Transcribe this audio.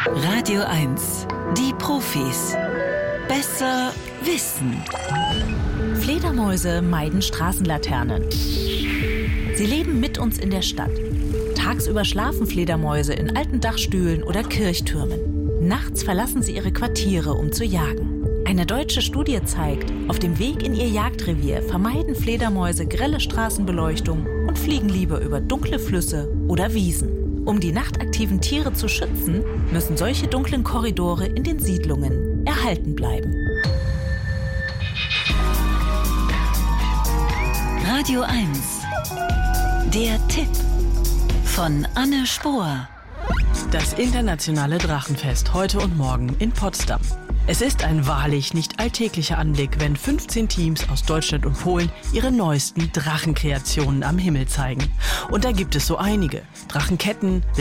Radio 1, die Profis. Besser wissen. Fledermäuse meiden Straßenlaternen. Sie leben mit uns in der Stadt. Tagsüber schlafen Fledermäuse in alten Dachstühlen oder Kirchtürmen. Nachts verlassen sie ihre Quartiere, um zu jagen. Eine deutsche Studie zeigt, auf dem Weg in ihr Jagdrevier vermeiden Fledermäuse grelle Straßenbeleuchtung und fliegen lieber über dunkle Flüsse oder Wiesen. Um die nachtaktiven Tiere zu schützen, müssen solche dunklen Korridore in den Siedlungen erhalten bleiben. Radio 1, der Tipp von Anne Spohr. Das internationale Drachenfest heute und morgen in Potsdam. Es ist ein wahrlich nicht alltäglicher Anblick, wenn 15 Teams aus Deutschland und Polen ihre neuesten Drachenkreationen am Himmel zeigen. Und da gibt es so einige. Drachenketten,